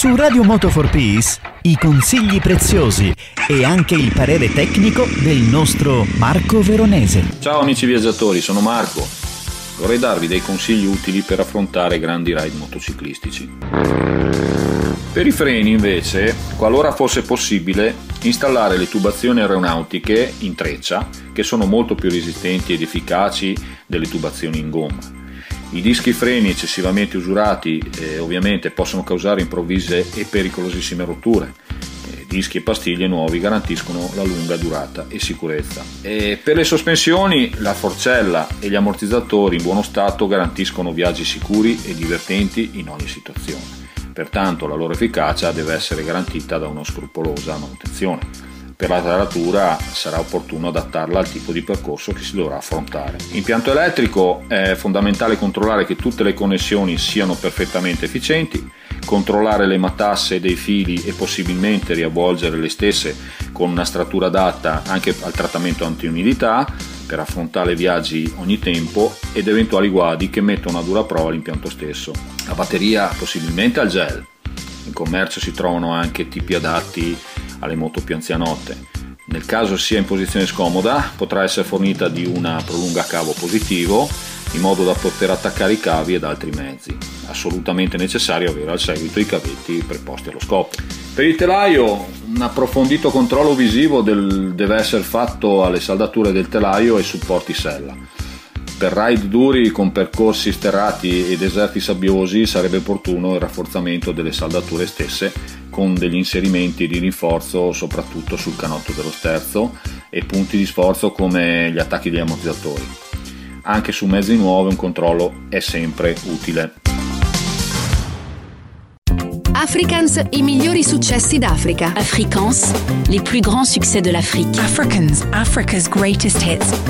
Su Radio Moto for Peace i consigli preziosi e anche il parere tecnico del nostro Marco Veronese. Ciao amici viaggiatori, sono Marco. Vorrei darvi dei consigli utili per affrontare grandi ride motociclistici. Per i freni invece, qualora fosse possibile, installare le tubazioni aeronautiche in treccia, che sono molto più resistenti ed efficaci delle tubazioni in gomma. I dischi freni eccessivamente usurati ovviamente possono causare improvvise e pericolosissime rotture. Dischi e pastiglie nuovi garantiscono la lunga durata e sicurezza. E per le sospensioni, la forcella e gli ammortizzatori in buono stato garantiscono viaggi sicuri e divertenti in ogni situazione. Pertanto la loro efficacia deve essere garantita da una scrupolosa manutenzione. Per la taratura sarà opportuno adattarla al tipo di percorso che si dovrà affrontare. Impianto elettrico: è fondamentale controllare che tutte le connessioni siano perfettamente efficienti, controllare le matasse dei fili e possibilmente riavvolgere le stesse con una stratura adatta anche al trattamento antiumidità per affrontare viaggi ogni tempo ed eventuali guadi che mettono a dura prova l'impianto stesso. La batteria possibilmente al gel. In commercio si trovano anche tipi adatti alle moto più anzianotte. Nel caso sia in posizione scomoda, potrà essere fornita di una prolungacavo positivo in modo da poter attaccare i cavi ed altri mezzi. Assolutamente necessario avere al seguito i cavetti preposti allo scopo. Per il telaio, un approfondito controllo visivo deve essere fatto alle saldature del telaio e supporti sella. Per ride duri con percorsi sterrati e deserti sabbiosi sarebbe opportuno il rafforzamento delle saldature stesse con degli inserimenti di rinforzo soprattutto sul canotto dello sterzo e punti di sforzo come gli attacchi degli ammortizzatori. Anche su mezzi nuovi un controllo è sempre utile. Afrikaans, i migliori successi d'Africa. Afrikaans, les plus grands succès de l'Afrique. Afrikaans, Africa's greatest hits.